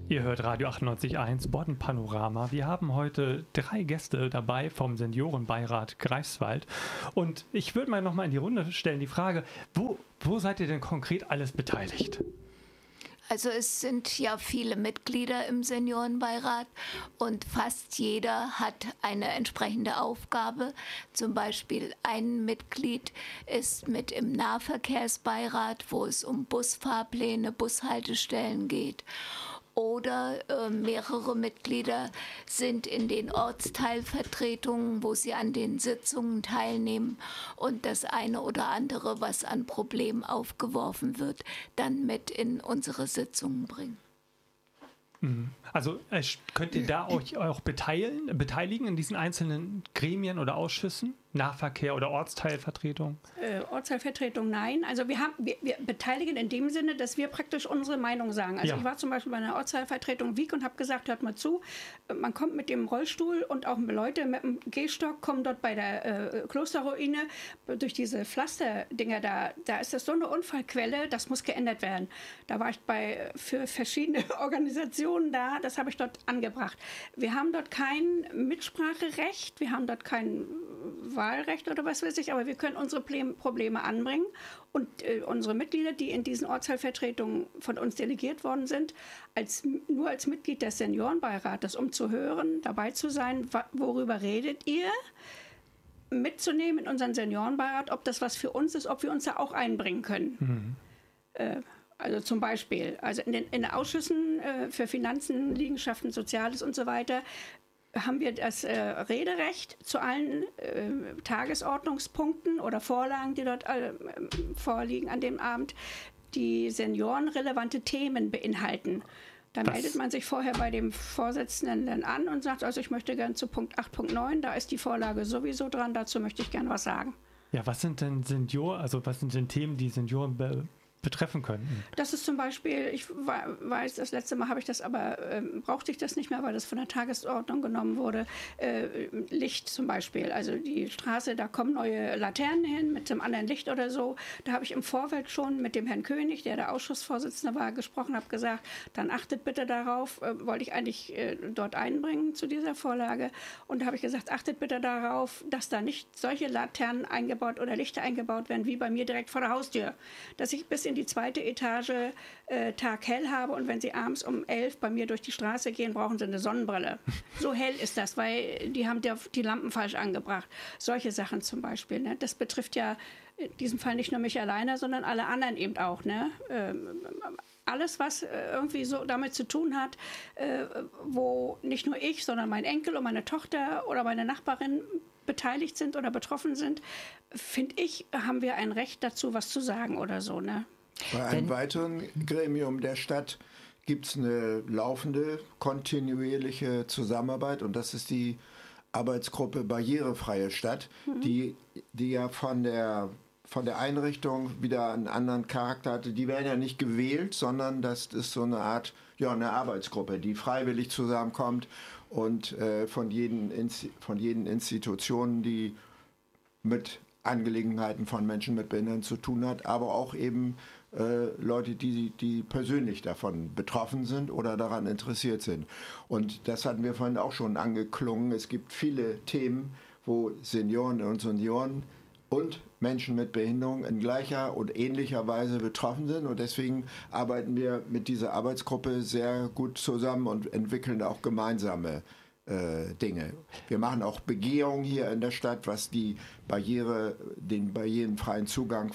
Ihr hört Radio 98.1 Bodden Panorama. Wir haben heute 3 Gäste dabei vom Seniorenbeirat Greifswald. Und ich würde mal nochmal in die Runde stellen die Frage, wo seid ihr denn konkret alles beteiligt? Also es sind ja viele Mitglieder im Seniorenbeirat und fast jeder hat eine entsprechende Aufgabe. Zum Beispiel ein Mitglied ist mit im Nahverkehrsbeirat, wo es um Busfahrpläne, Bushaltestellen geht. Oder mehrere Mitglieder sind in den Ortsteilvertretungen, wo sie an den Sitzungen teilnehmen und das eine oder andere, was an Problemen aufgeworfen wird, dann mit in unsere Sitzungen bringen. Also könnt ihr da euch auch beteiligen in diesen einzelnen Gremien oder Ausschüssen? Nahverkehr oder Ortsteilvertretung? Ortsteilvertretung nein. Also wir beteiligen in dem Sinne, dass wir praktisch unsere Meinung sagen. Also ich war zum Beispiel bei einer Ortsteilvertretung Wiek und habe gesagt, hört mal zu, man kommt mit dem Rollstuhl und auch Leute mit dem Gehstock kommen dort bei der Klosterruine durch diese Pflasterdinger da ist das so eine Unfallquelle, das muss geändert werden. Da war ich für verschiedene Organisationen da, das habe ich dort angebracht. Wir haben dort kein Mitspracherecht, wir haben dort kein Wahlrecht oder was weiß ich, aber wir können unsere Probleme anbringen und unsere Mitglieder, die in diesen Ortsteilvertretungen von uns delegiert worden sind, nur als Mitglied des Seniorenbeirates, um zu hören, dabei zu sein, worüber redet ihr, mitzunehmen in unseren Seniorenbeirat, ob das was für uns ist, ob wir uns da auch einbringen können. Also zum Beispiel, also in den Ausschüssen für Finanzen, Liegenschaften, Soziales und so weiter, haben wir das Rederecht zu allen Tagesordnungspunkten oder Vorlagen, die dort vorliegen an dem Abend, die seniorenrelevante Themen beinhalten. Dann meldet man sich vorher bei dem Vorsitzenden an und sagt, also ich möchte gerne zu Punkt 8.9, da ist die Vorlage sowieso dran, dazu möchte ich gerne was sagen. Ja, was sind denn Themen, die Senioren betreffen können? Das ist zum Beispiel, ich weiß, das letzte Mal habe ich das, aber brauchte ich das nicht mehr, weil das von der Tagesordnung genommen wurde. Licht zum Beispiel, also die Straße, da kommen neue Laternen hin mit einem anderen Licht oder so. Da habe ich im Vorfeld schon mit dem Herrn König, der Ausschussvorsitzende war, gesprochen, habe gesagt, dann achtet bitte darauf, wollte ich eigentlich dort einbringen zu dieser Vorlage. Und da habe ich gesagt, achtet bitte darauf, dass da nicht solche Laternen eingebaut oder Lichter eingebaut werden, wie bei mir direkt vor der Haustür. Dass ich bis in die 2. Etage taghell habe und wenn Sie abends um 11 bei mir durch die Straße gehen, brauchen Sie eine Sonnenbrille. So hell ist das, weil die haben die Lampen falsch angebracht. Solche Sachen zum Beispiel. Ne? Das betrifft ja in diesem Fall nicht nur mich alleine, sondern alle anderen eben auch. Ne? Alles, was irgendwie so damit zu tun hat, wo nicht nur ich, sondern mein Enkel und meine Tochter oder meine Nachbarin beteiligt sind oder betroffen sind, finde ich, haben wir ein Recht dazu, was zu sagen oder so. Ne? Bei einem weiteren Gremium der Stadt gibt es eine laufende, kontinuierliche Zusammenarbeit und das ist die Arbeitsgruppe Barrierefreie Stadt, die ja von der Einrichtung wieder einen anderen Charakter hatte. Die werden ja nicht gewählt, sondern das ist so eine Art, eine Arbeitsgruppe, die freiwillig zusammenkommt und von jeden Institutionen, die mit Angelegenheiten von Menschen mit Behinderung zu tun hat, aber auch eben Leute, die persönlich davon betroffen sind oder daran interessiert sind. Und das hatten wir vorhin auch schon angeklungen. Es gibt viele Themen, wo Seniorinnen und Senioren und Menschen mit Behinderung in gleicher und ähnlicher Weise betroffen sind. Und deswegen arbeiten wir mit dieser Arbeitsgruppe sehr gut zusammen und entwickeln auch gemeinsame Dinge. Wir machen auch Begehungen hier in der Stadt, was den barrierenfreien Zugang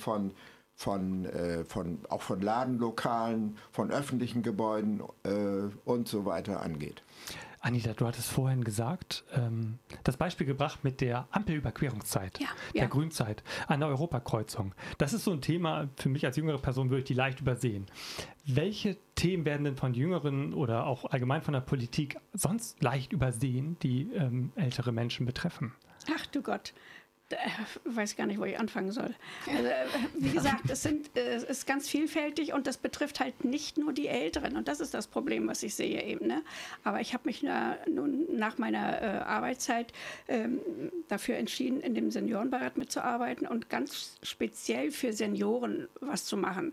auch von Ladenlokalen, von öffentlichen Gebäuden und so weiter angeht. Anita, du hattest vorhin gesagt, das Beispiel gebracht mit der Ampelüberquerungszeit, der Grünzeit an der Europakreuzung. Das ist so ein Thema, für mich als jüngere Person würde ich die leicht übersehen. Welche Themen werden denn von Jüngeren oder auch allgemein von der Politik sonst leicht übersehen, die ältere Menschen betreffen? Ach du Gott. Ich weiß gar nicht, wo ich anfangen soll. Also, wie gesagt, es ist ganz vielfältig und das betrifft halt nicht nur die Älteren. Und das ist das Problem, was ich sehe eben. Ne? Aber ich habe mich nun nach meiner Arbeitszeit dafür entschieden, in dem Seniorenbeirat mitzuarbeiten und ganz speziell für Senioren was zu machen.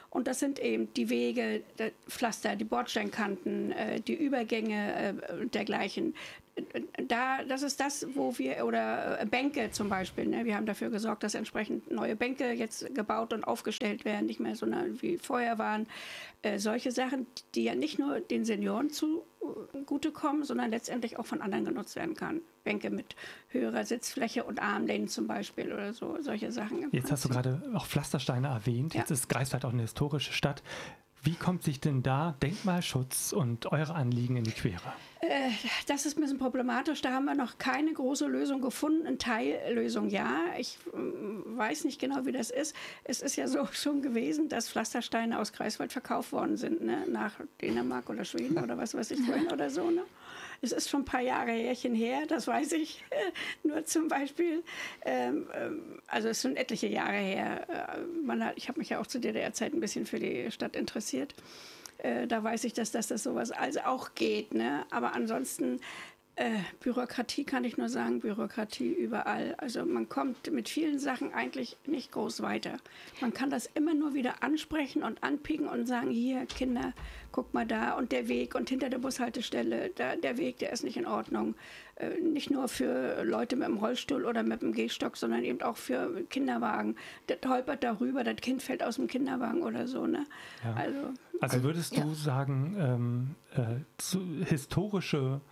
Und das sind eben die Wege, Pflaster, die Bordsteinkanten, die Übergänge dergleichen. Das ist das, wo wir, oder Bänke zum Beispiel, ne? Wir haben dafür gesorgt, dass entsprechend neue Bänke jetzt gebaut und aufgestellt werden, nicht mehr so wie vorher waren. Solche Sachen, die ja nicht nur den Senioren zugutekommen, sondern letztendlich auch von anderen genutzt werden kann. Bänke mit höherer Sitzfläche und Armlehnen zum Beispiel oder so, solche Sachen. Jetzt hast du gerade auch Pflastersteine erwähnt. Jetzt ist Greifswald auch eine historische Stadt. Wie kommt sich denn da Denkmalschutz und eure Anliegen in die Quere? Das ist ein bisschen problematisch. Da haben wir noch keine große Lösung gefunden. Eine Teillösung, ja. Ich weiß nicht genau, wie das ist. Es ist ja so schon gewesen, dass Pflastersteine aus Greifswald verkauft worden sind, ne? Nach Dänemark oder Schweden oder was weiß ich wohin oder so. Ne? Es ist schon ein paar Jahre her, das weiß ich. Nur zum Beispiel, also es sind etliche Jahre her. Ich habe mich ja auch zu DDR-Zeit ein bisschen für die Stadt interessiert. Da weiß ich, dass das sowas also auch geht. Ne? Aber ansonsten, Bürokratie kann ich nur sagen, Bürokratie überall. Also man kommt mit vielen Sachen eigentlich nicht groß weiter. Man kann das immer nur wieder ansprechen und anpicken und sagen, hier Kinder, guck mal da und der Weg und hinter der Bushaltestelle, der Weg, der ist nicht in Ordnung. Nicht nur für Leute mit dem Rollstuhl oder mit dem Gehstock, sondern eben auch für Kinderwagen. Der holpert darüber, das Kind fällt aus dem Kinderwagen oder so. Ne? Ja. Also würdest du sagen, historische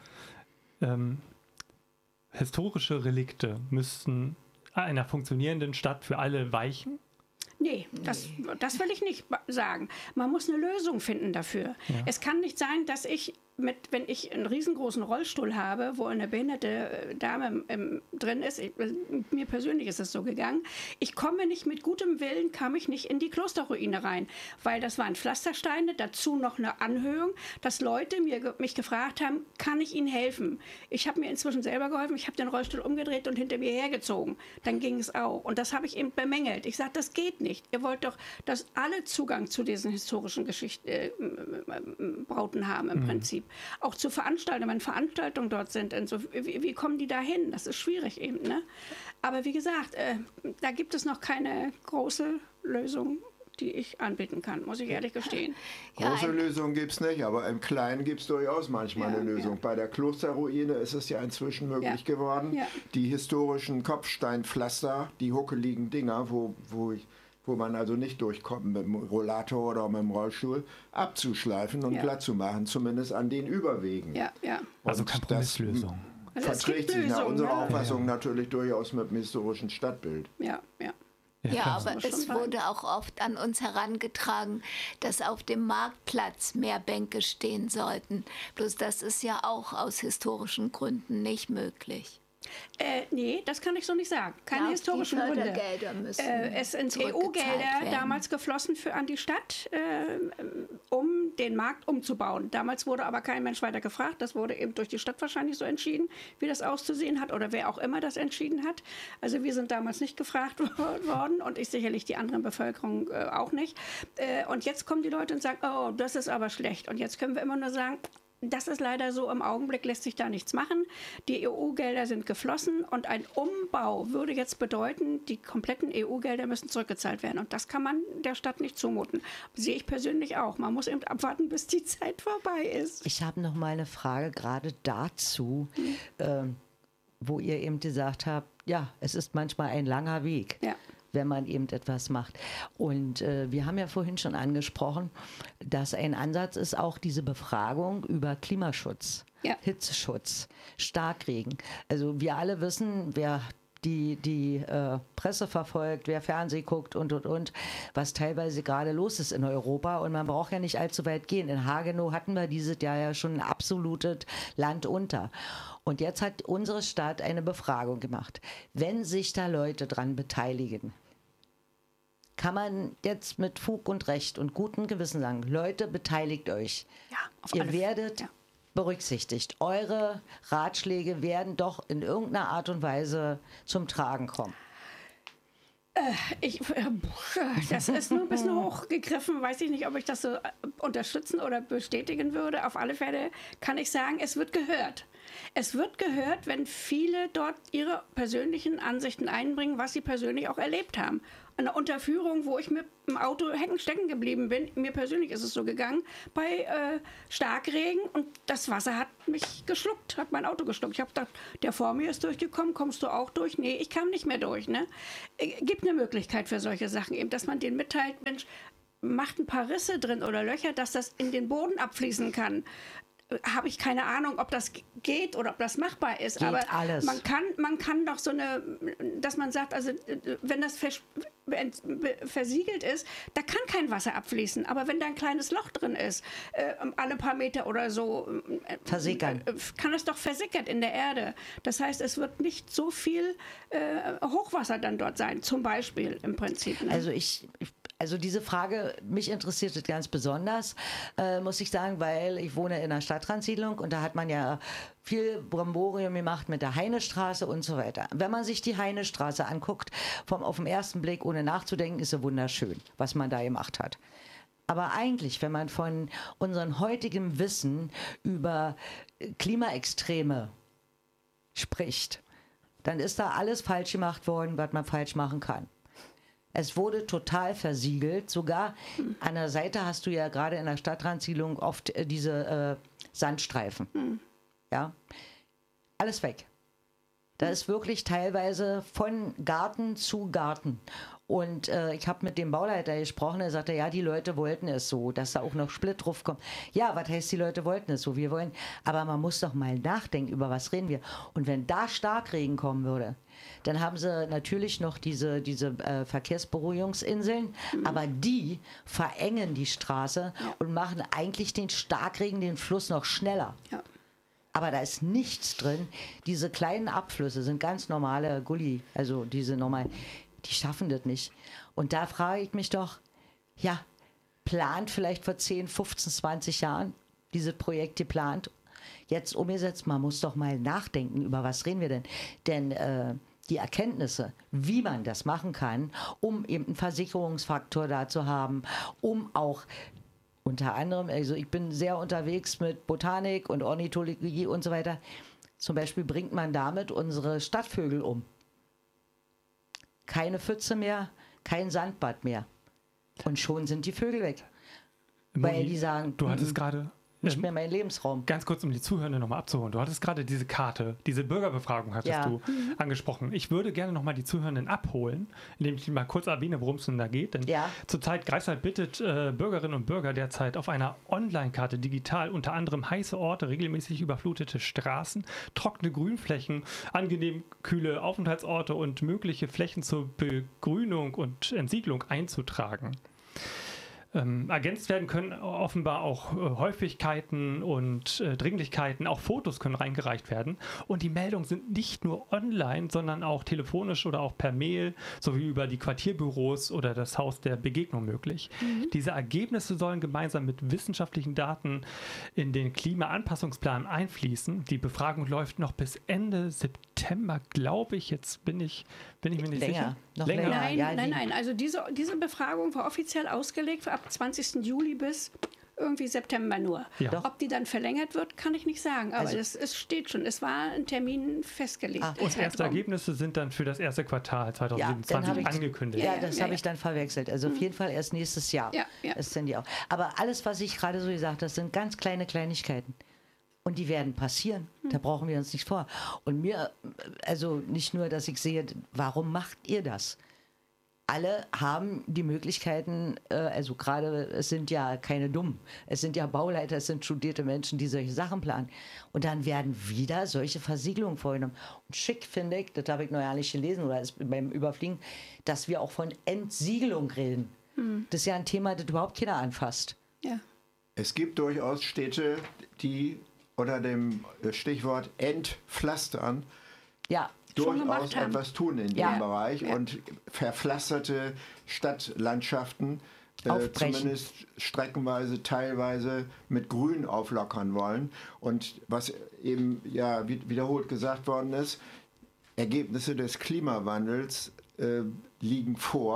Relikte müssten einer funktionierenden Stadt für alle weichen? Nee, das will ich nicht sagen. Man muss eine Lösung finden dafür. Ja. Es kann nicht sein, dass wenn ich einen riesengroßen Rollstuhl habe, wo eine behinderte Dame drin ist, mir persönlich ist es so gegangen, ich komme nicht mit gutem Willen, kam ich nicht in die Klosterruine rein, weil das waren Pflastersteine, dazu noch eine Anhöhung, dass Leute mich gefragt haben, kann ich Ihnen helfen? Ich habe mir inzwischen selber geholfen, ich habe den Rollstuhl umgedreht und hinter mir hergezogen. Dann ging es auch. Und das habe ich eben bemängelt. Ich sage, das geht nicht. Ihr wollt doch, dass alle Zugang zu diesen historischen Bauten haben im Prinzip. Auch zu Veranstaltungen, wenn Veranstaltungen dort sind. Und so, wie kommen die da hin? Das ist schwierig eben. Ne? Aber wie gesagt, da gibt es noch keine große Lösung, die ich anbieten kann, muss ich ehrlich gestehen. Große Lösung gibt es nicht, aber im Kleinen gibt es durchaus manchmal eine Lösung. Ja. Bei der Klosterruine ist es ja inzwischen möglich geworden, die historischen Kopfsteinpflaster, die huckeligen Dinger, wo man also nicht durchkommt mit dem Rollator oder mit dem Rollstuhl, abzuschleifen und glatt zu machen, zumindest an den Überwegen. Ja. Also Kompromisslösung. Verträgt sich nach unserer Auffassung natürlich durchaus mit dem historischen Stadtbild. Ja. Ja, aber es wurde auch oft an uns herangetragen, dass auf dem Marktplatz mehr Bänke stehen sollten. Bloß das ist ja auch aus historischen Gründen nicht möglich. Nee, das kann ich so nicht sagen. Keine historischen Gründe. Es sind EU-Gelder damals geflossen an die Stadt, um den Markt umzubauen. Damals wurde aber kein Mensch weiter gefragt. Das wurde eben durch die Stadt wahrscheinlich so entschieden, wie das auszusehen hat oder wer auch immer das entschieden hat. Also wir sind damals nicht gefragt worden und ich sicherlich die anderen Bevölkerung auch nicht. Und jetzt kommen die Leute und sagen, oh, das ist aber schlecht. Und jetzt können wir immer nur sagen, das ist leider so, im Augenblick lässt sich da nichts machen. Die EU-Gelder sind geflossen und ein Umbau würde jetzt bedeuten, die kompletten EU-Gelder müssen zurückgezahlt werden. Und das kann man der Stadt nicht zumuten. Sehe ich persönlich auch. Man muss eben abwarten, bis die Zeit vorbei ist. Ich habe noch mal eine Frage gerade dazu, wo ihr eben gesagt habt, ja, es ist manchmal ein langer Weg. Ja. Wenn man eben etwas macht. Und wir haben ja vorhin schon angesprochen, dass ein Ansatz ist auch diese Befragung über Klimaschutz, Hitzeschutz, Starkregen. Also wir alle wissen, wer die Presse verfolgt, wer Fernsehen guckt und, was teilweise gerade los ist in Europa. Und man braucht ja nicht allzu weit gehen. In Hagenow hatten wir dieses Jahr ja schon ein absolutes Land unter. Und jetzt hat unsere Stadt eine Befragung gemacht. Wenn sich da Leute dran beteiligen, kann man jetzt mit Fug und Recht und gutem Gewissen sagen, Leute, beteiligt euch. Ja, Ihr werdet berücksichtigt. Eure Ratschläge werden doch in irgendeiner Art und Weise zum Tragen kommen. Das ist nur ein bisschen hochgegriffen. Weiß ich nicht, ob ich das so unterstützen oder bestätigen würde. Auf alle Fälle kann ich sagen, es wird gehört. Es wird gehört, wenn viele dort ihre persönlichen Ansichten einbringen, was sie persönlich auch erlebt haben. Eine Unterführung, wo ich mit dem Auto stecken geblieben bin, mir persönlich ist es so gegangen, bei Starkregen, und das Wasser hat mich geschluckt, hat mein Auto geschluckt. Ich habe gedacht, der vor mir ist durchgekommen, kommst du auch durch? Nee, ich kam nicht mehr durch. Ne? Gibt eine Möglichkeit für solche Sachen eben, dass man denen mitteilt, Mensch, macht ein paar Risse drin oder Löcher, dass das in den Boden abfließen kann. Habe ich keine Ahnung, ob das geht oder ob das machbar ist. Geht aber alles. Man kann doch so eine, dass man sagt, also wenn das versiegelt ist, da kann kein Wasser abfließen. Aber wenn da ein kleines Loch drin ist, alle paar Meter oder so, versickern, kann es doch versickert in der Erde. Das heißt, es wird nicht so viel Hochwasser dann dort sein, zum Beispiel im Prinzip. Ne? Also diese Frage, mich interessiert es ganz besonders, muss ich sagen, weil ich wohne in einer Stadtratssiedlung und da hat man ja viel Bramborium gemacht mit der Heinestraße und so weiter. Wenn man sich die Heinestraße anguckt, auf den ersten Blick, ohne nachzudenken, ist sie wunderschön, was man da gemacht hat. Aber eigentlich, wenn man von unserem heutigen Wissen über Klimaextreme spricht, dann ist da alles falsch gemacht worden, was man falsch machen kann. Es wurde total versiegelt. Sogar an der Seite hast du ja gerade in der Stadtratssiedlung oft diese Sandstreifen. Ja, alles weg. Da ist wirklich teilweise von Garten zu Garten. Und ich habe mit dem Bauleiter gesprochen, er sagte, ja, die Leute wollten es so, dass da auch noch Split drauf kommt. Ja, was heißt, die Leute wollten es so? Wir wollen, aber man muss doch mal nachdenken, über was reden wir. Und wenn da Starkregen kommen würde, dann haben sie natürlich noch diese Verkehrsberuhigungsinseln, aber die verengen die Straße und machen eigentlich den Starkregen, den Fluss noch schneller. Ja. Aber da ist nichts drin. Diese kleinen Abflüsse sind ganz normale Gully, also diese normalen, die schaffen das nicht. Und da frage ich mich doch, ja, plant vielleicht vor 10, 15, 20 Jahren dieses Projekt geplant, jetzt umgesetzt, man muss doch mal nachdenken, über was reden wir denn? Denn die Erkenntnisse, wie man das machen kann, um eben einen Versicherungsfaktor da zu haben, um auch unter anderem, also ich bin sehr unterwegs mit Botanik und Ornithologie und so weiter. Zum Beispiel bringt man damit unsere Stadtvögel um. Keine Pfütze mehr, kein Sandbad mehr. Und schon sind die Vögel weg. Moni, weil die sagen, du hattest gerade nicht mehr mein Lebensraum. Ganz kurz, um die Zuhörenden nochmal abzuholen. Du hattest gerade diese Karte, diese Bürgerbefragung hattest du angesprochen. Ich würde gerne nochmal die Zuhörenden abholen, indem ich mal kurz erwähne, worum es denn da geht. Denn zurzeit Greifswald bittet Bürgerinnen und Bürger derzeit auf einer Online-Karte digital unter anderem heiße Orte, regelmäßig überflutete Straßen, trockene Grünflächen, angenehm kühle Aufenthaltsorte und mögliche Flächen zur Begrünung und Entsiedlung einzutragen. Ergänzt werden können offenbar auch Häufigkeiten und Dringlichkeiten, auch Fotos können reingereicht werden. Und die Meldungen sind nicht nur online, sondern auch telefonisch oder auch per Mail sowie über die Quartierbüros oder das Haus der Begegnung möglich. Diese Ergebnisse sollen gemeinsam mit wissenschaftlichen Daten in den Klimaanpassungsplan einfließen. Die Befragung läuft noch bis Ende September, glaube ich. Jetzt bin ich mir nicht sicher. Noch länger. Nein. Also diese Befragung war offiziell ausgelegt für ab 20. Juli bis irgendwie September nur. Ja. Ob die dann verlängert wird, kann ich nicht sagen. Aber es steht schon. Es war ein Termin festgelegt. Und erste Ergebnisse sind dann für das erste Quartal 2027 angekündigt. Ja, das habe ich dann verwechselt. Also auf jeden Fall erst nächstes Jahr. Ja. Das sind die auch. Aber alles, was ich gerade so gesagt habe, das sind ganz kleine Kleinigkeiten. Und die werden passieren. Da brauchen wir uns nicht vor. Und mir, also nicht nur, dass ich sehe, warum macht ihr das? Alle haben die Möglichkeiten, also gerade, es sind ja keine Dummen, es sind ja Bauleiter, es sind studierte Menschen, die solche Sachen planen. Und dann werden wieder solche Versiegelungen vorgenommen. Und schick finde ich, das habe ich noch ja nicht gelesen oder ist beim Überfliegen, dass wir auch von Entsiegelung reden. Das ist ja ein Thema, das überhaupt keiner anfasst. Ja. Es gibt durchaus Städte, die unter dem Stichwort Entpflastern durchaus etwas tun in dem Bereich und verpflasterte Stadtlandschaften zumindest streckenweise, teilweise mit Grün auflockern wollen. Und was eben wiederholt gesagt worden ist, Ergebnisse des Klimawandels liegen vor.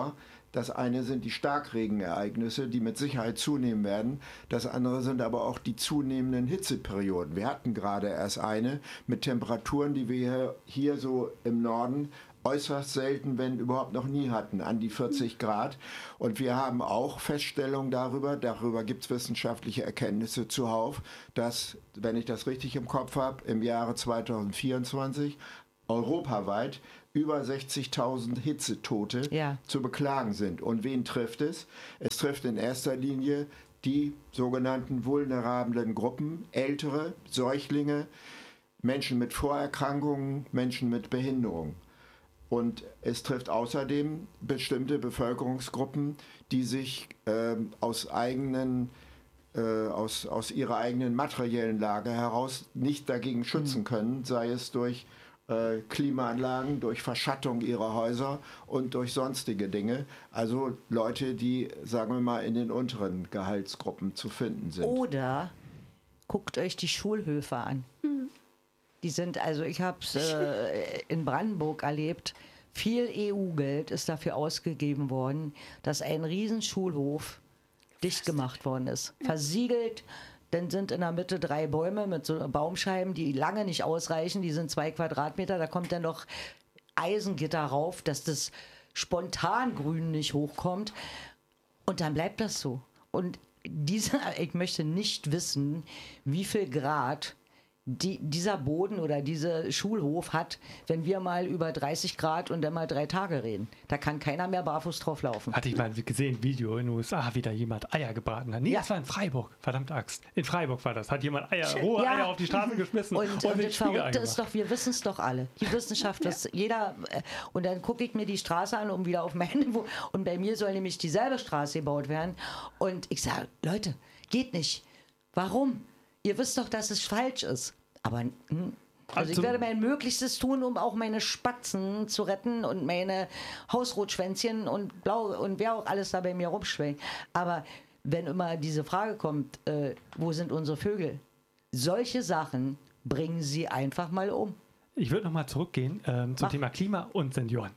Das eine sind die Starkregenereignisse, die mit Sicherheit zunehmen werden. Das andere sind aber auch die zunehmenden Hitzeperioden. Wir hatten gerade erst eine mit Temperaturen, die wir hier so im Norden äußerst selten, wenn überhaupt noch nie hatten, an die 40 Grad. Und wir haben auch Feststellungen darüber gibt es wissenschaftliche Erkenntnisse zuhauf, dass, wenn ich das richtig im Kopf habe, im Jahre 2024 europaweit über 60.000 Hitzetote zu beklagen sind. Und wen trifft es? Es trifft in erster Linie die sogenannten vulnerablen Gruppen, Ältere, Säuglinge, Menschen mit Vorerkrankungen, Menschen mit Behinderung. Und es trifft außerdem bestimmte Bevölkerungsgruppen, die sich aus ihrer eigenen materiellen Lage heraus nicht dagegen schützen können, sei es durch Klimaanlagen, durch Verschattung ihrer Häuser und durch sonstige Dinge. Also Leute, die, sagen wir mal, in den unteren Gehaltsgruppen zu finden sind. Oder guckt euch die Schulhöfe an. Die sind, also ich habe es in Brandenburg erlebt, viel EU-Geld ist dafür ausgegeben worden, dass ein Riesenschulhof dicht gemacht worden ist. Versiegelt, dann sind in der Mitte 3 Bäume mit so Baumscheiben, die lange nicht ausreichen, die sind 2 Quadratmeter, da kommt dann noch Eisengitter rauf, dass das Spontangrün nicht hochkommt und dann bleibt das so. Und ich möchte nicht wissen, wie viel Grad dieser Boden oder dieser Schulhof hat, wenn wir mal über 30 Grad und dann mal 3 Tage reden. Da kann keiner mehr barfuß drauf laufen. Hatte ich mal gesehen, Video in den USA, wie da jemand Eier gebraten hat. Nee, das war in Freiburg. Verdammte Axt. In Freiburg war das. Hat jemand rohe Eier auf die Straße geschmissen. Und das Verrückte ist doch, wir wissen es doch alle. Die Wissenschaft, dass jeder... Und dann gucke ich mir die Straße an, um wieder auf meine... Und bei mir soll nämlich dieselbe Straße gebaut werden. Und ich sage, Leute, geht nicht. Warum? Ihr wisst doch, dass es falsch ist. Aber also ich werde mein Möglichstes tun, um auch meine Spatzen zu retten und meine Hausrotschwänzchen und Blau und wer auch alles da bei mir rumschwingt. Aber wenn immer diese Frage kommt, wo sind unsere Vögel? Solche Sachen bringen sie einfach mal um. Ich würde nochmal zurückgehen zum Thema Klima und Senioren.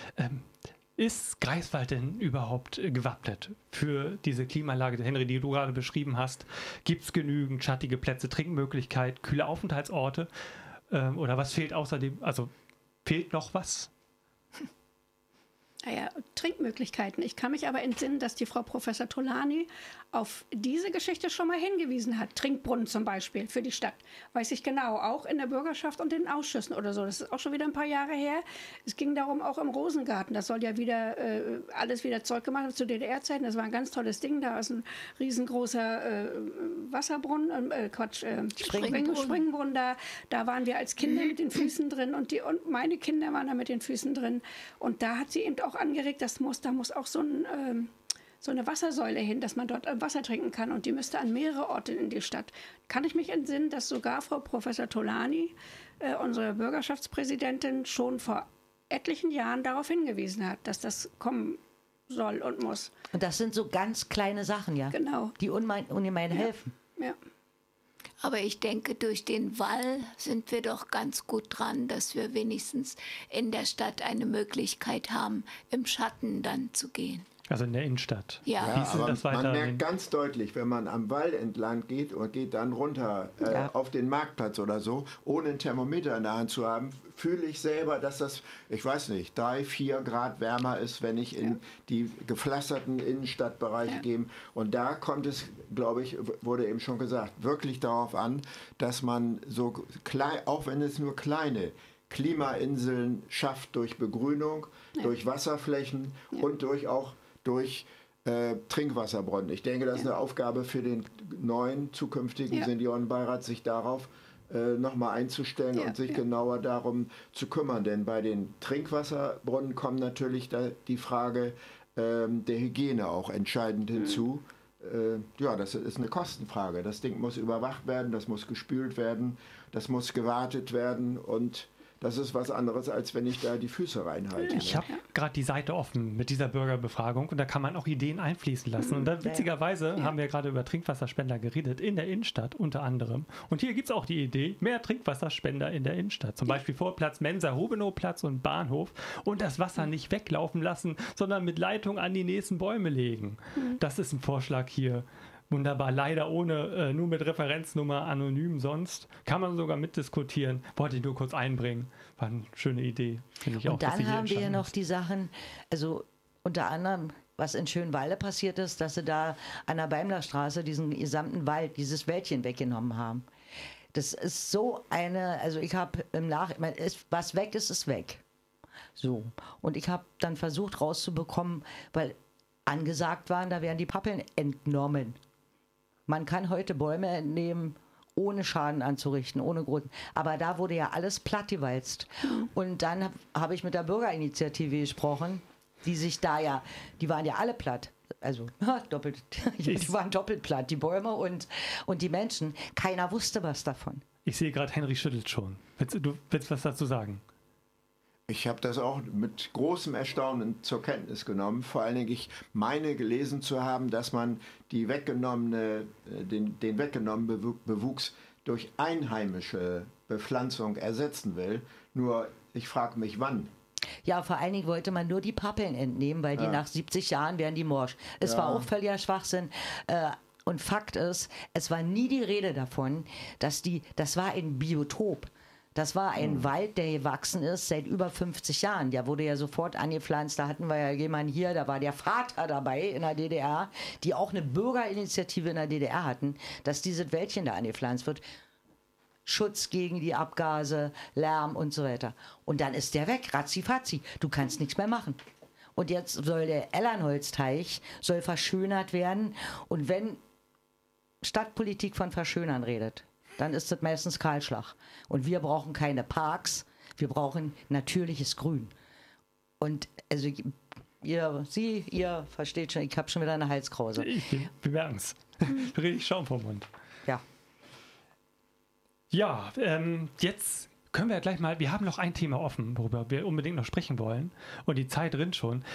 Ist Greifswald denn überhaupt gewappnet für diese Klimaanlage, Henry, die du gerade beschrieben hast? Gibt es genügend schattige Plätze, Trinkmöglichkeit, kühle Aufenthaltsorte? Oder was fehlt außerdem? Also fehlt noch was? Naja, Trinkmöglichkeiten. Ich kann mich aber entsinnen, dass die Frau Professor Tolani auf diese Geschichte schon mal hingewiesen hat. Trinkbrunnen zum Beispiel für die Stadt. Weiß ich genau, auch in der Bürgerschaft und in den Ausschüssen oder so. Das ist auch schon wieder ein paar Jahre her. Es ging darum, auch im Rosengarten. Das soll ja wieder alles wieder Zeug gemacht werden zu DDR-Zeiten. Das war ein ganz tolles Ding. Da ist ein riesengroßer Wasserbrunnen, Springbrunnen da. Da waren wir als Kinder mit den Füßen drin und meine Kinder waren da mit den Füßen drin. Und da hat sie eben auch angeregt, da muss auch so eine Wassersäule hin, dass man dort Wasser trinken kann und die müsste an mehrere Orte in die Stadt. Kann ich mich entsinnen, dass sogar Frau Professor Tolani, unsere Bürgerschaftspräsidentin, schon vor etlichen Jahren darauf hingewiesen hat, dass das kommen soll und muss. Und das sind so ganz kleine Sachen, ja? Genau. Die ungemein helfen. Ja. Aber ich denke, durch den Wall sind wir doch ganz gut dran, dass wir wenigstens in der Stadt eine Möglichkeit haben, im Schatten dann zu gehen. Also in der Innenstadt. Ja, aber man merkt ganz deutlich, wenn man am Wall entlang geht und geht dann runter auf den Marktplatz oder so, ohne ein Thermometer in der Hand zu haben, fühle ich selber, dass das, ich weiß nicht, 3-4 Grad wärmer ist, wenn ich in die gepflasterten Innenstadtbereiche gehe. Und da kommt es, glaube ich, wurde eben schon gesagt, wirklich darauf an, dass man so klein, auch wenn es nur kleine Klimainseln schafft durch Begrünung, durch Wasserflächen und durch Trinkwasserbrunnen. Ich denke, das ist eine Aufgabe für den neuen zukünftigen Seniorenbeirat, sich darauf nochmal einzustellen und sich genauer darum zu kümmern. Denn bei den Trinkwasserbrunnen kommt natürlich die Frage der Hygiene auch entscheidend hinzu. Das ist eine Kostenfrage. Das Ding muss überwacht werden, das muss gespült werden, das muss gewartet werden und Das ist was anderes, als wenn ich da die Füße reinhalte. Ich habe gerade die Seite offen mit dieser Bürgerbefragung und da kann man auch Ideen einfließen lassen. Und dann witzigerweise haben wir gerade über Trinkwasserspender geredet, in der Innenstadt unter anderem. Und hier gibt es auch die Idee, mehr Trinkwasserspender in der Innenstadt. Zum Beispiel Vorplatz Mensa, Hubenow-Platz und Bahnhof. Und das Wasser nicht weglaufen lassen, sondern mit Leitung an die nächsten Bäume legen. Das ist ein Vorschlag hier. Wunderbar, leider ohne, nur mit Referenznummer, anonym sonst. Kann man sogar mitdiskutieren. Wollte ich nur kurz einbringen. War eine schöne Idee, finde ich auch. Und dann haben wir ja noch die Sachen, also unter anderem, was in Schönwalde passiert ist, dass sie da an der Beimlerstraße diesen gesamten Wald, dieses Wäldchen weggenommen haben. Das ist so eine, also ich habe im Nachhinein, was weg ist, ist weg. So. Und ich habe dann versucht rauszubekommen, weil angesagt waren, da werden die Pappeln entnommen. Man kann heute Bäume entnehmen, ohne Schaden anzurichten, ohne Grund. Aber da wurde ja alles plattgewalzt. Und dann habe ich mit der Bürgerinitiative gesprochen, die sich da ja, die waren ja alle platt. Also doppelt, die waren doppelt platt, die Bäume und die Menschen. Keiner wusste was davon. Ich sehe gerade, Henry schüttelt schon. Du willst was dazu sagen? Ich habe das auch mit großem Erstaunen zur Kenntnis genommen. Vor allen Dingen, ich meine gelesen zu haben, dass man den weggenommenen Bewuchs durch einheimische Bepflanzung ersetzen will. Nur, ich frage mich, wann. Ja, vor allen Dingen wollte man nur die Pappeln entnehmen, weil die nach 70 Jahren wären die morsch. Es war auch völliger Schwachsinn. Und Fakt ist, es war nie die Rede davon, das war ein Biotop. Das war ein Wald, der gewachsen ist seit über 50 Jahren. Der wurde ja sofort angepflanzt. Da hatten wir ja jemanden hier, da war der Vater dabei in der DDR, die auch eine Bürgerinitiative in der DDR hatten, dass dieses Wäldchen da angepflanzt wird. Schutz gegen die Abgase, Lärm und so weiter. Und dann ist der weg, ratzifatzi. Du kannst nichts mehr machen. Und jetzt soll der Ellernholzteich soll verschönert werden. Und wenn Stadtpolitik von Verschönern redet, dann ist das meistens Kahlschlag. Und wir brauchen keine Parks, wir brauchen natürliches Grün. Und also ihr versteht schon, ich habe schon wieder eine Halskrause. Wir merken es. Richtig Schaum vom Mund. Ja. Ja, jetzt können wir ja gleich mal, wir haben noch ein Thema offen, worüber wir unbedingt noch sprechen wollen. Und die Zeit rinnt schon.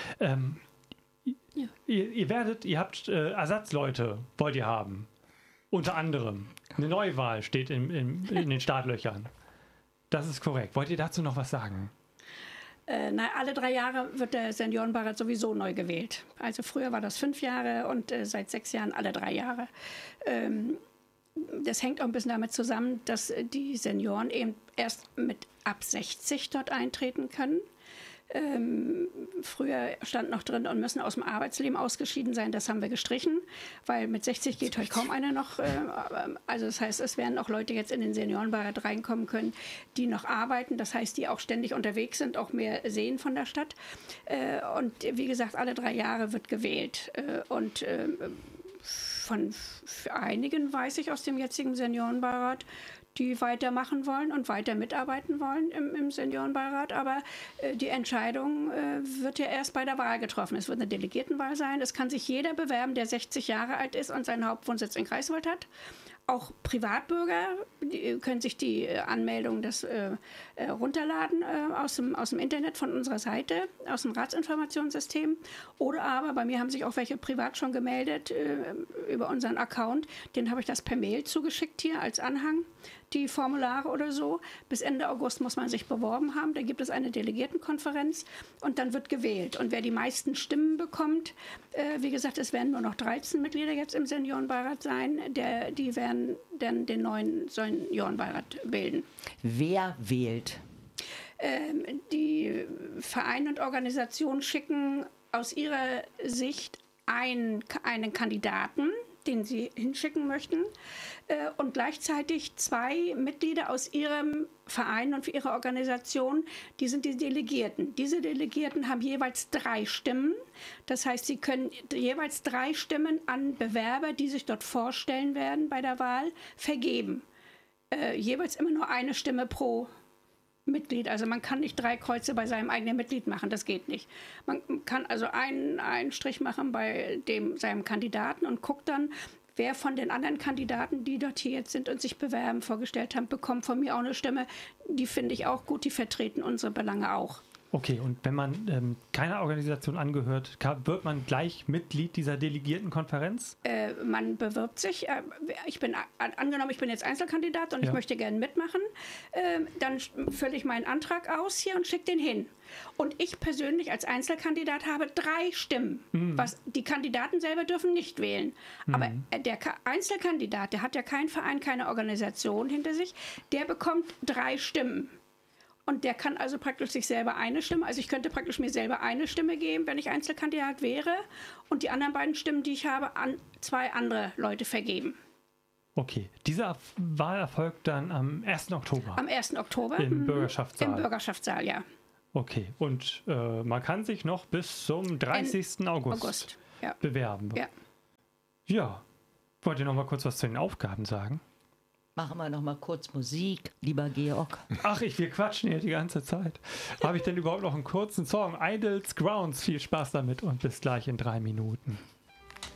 Ihr habt Ersatzleute, wollt ihr haben. Unter anderem. Eine Neuwahl steht in den Startlöchern. Das ist korrekt. Wollt ihr dazu noch was sagen? Alle 3 Jahre wird der Seniorenbeirat sowieso neu gewählt. Also früher war das 5 Jahre und seit 6 Jahren alle 3 Jahre. Das hängt auch ein bisschen damit zusammen, dass die Senioren eben erst mit ab 60 dort eintreten können. Früher stand noch drin und müssen aus dem Arbeitsleben ausgeschieden sein. Das haben wir gestrichen, weil mit 60 geht heute kaum einer noch. Also das heißt, es werden auch Leute jetzt in den Seniorenbeirat reinkommen können, die noch arbeiten. Das heißt, die auch ständig unterwegs sind, auch mehr sehen von der Stadt. Und wie gesagt, alle 3 Jahre wird gewählt. Und von einigen weiß ich aus dem jetzigen Seniorenbeirat, die weitermachen wollen und weiter mitarbeiten wollen im Seniorenbeirat. Aber die Entscheidung wird ja erst bei der Wahl getroffen. Es wird eine Delegiertenwahl sein. Es kann sich jeder bewerben, der 60 Jahre alt ist und seinen Hauptwohnsitz in Greifswald hat. Auch Privatbürger können sich die Anmeldung runterladen aus dem Internet von unserer Seite, aus dem Ratsinformationssystem. Oder aber, bei mir haben sich auch welche privat schon gemeldet über unseren Account. Den habe ich das per Mail zugeschickt hier als Anhang, die Formulare oder so. Bis Ende August muss man sich beworben haben. Da gibt es eine Delegiertenkonferenz und dann wird gewählt. Und wer die meisten Stimmen bekommt, wie gesagt, es werden nur noch 13 Mitglieder jetzt im Seniorenbeirat sein, die werden dann den neuen Seniorenbeirat bilden. Wer wählt? Die Vereine und Organisationen schicken aus ihrer Sicht einen Kandidaten, den sie hinschicken möchten, und gleichzeitig 2 Mitglieder aus ihrem Verein und für ihre Organisation, die sind die Delegierten. Diese Delegierten haben jeweils 3 Stimmen. Das heißt, sie können jeweils 3 Stimmen an Bewerber, die sich dort vorstellen werden bei der Wahl, vergeben. Jeweils immer nur 1 Stimme pro Mitglied. Also man kann nicht 3 Kreuze bei seinem eigenen Mitglied machen, das geht nicht. Man kann also einen Strich machen bei seinem Kandidaten und guckt dann, wer von den anderen Kandidaten, die dort hier jetzt sind und sich bewerben, vorgestellt haben, bekommt von mir auch eine Stimme. Die finde ich auch gut, die vertreten unsere Belange auch. Okay, und wenn man keiner Organisation angehört, wird man gleich Mitglied dieser Delegiertenkonferenz? Man bewirbt sich. Angenommen, ich bin jetzt Einzelkandidat und ich möchte gerne mitmachen. Dann fülle ich meinen Antrag aus hier und schicke den hin. Und ich persönlich als Einzelkandidat habe 3 Stimmen. Die Kandidaten selber dürfen nicht wählen. Aber der Einzelkandidat, der hat ja keinen Verein, keine Organisation hinter sich, der bekommt 3 Stimmen. Und der kann also praktisch sich selber eine Stimme, also ich könnte praktisch mir selber eine Stimme geben, wenn ich Einzelkandidat wäre, und die anderen beiden Stimmen, die ich habe, an 2 andere Leute vergeben. Okay, diese Wahl erfolgt dann am 1. Oktober? Am 1. Oktober. Im Bürgerschaftssaal? Im Bürgerschaftssaal, ja. Okay, und man kann sich noch bis zum 30. August bewerben? Ja. Wollt ihr noch mal kurz was zu den Aufgaben sagen? Machen wir noch mal kurz Musik, lieber Georg. Ach, wir quatschen hier die ganze Zeit. Habe ich denn überhaupt noch einen kurzen Song? Idols Grounds, viel Spaß damit und bis gleich in 3 Minuten.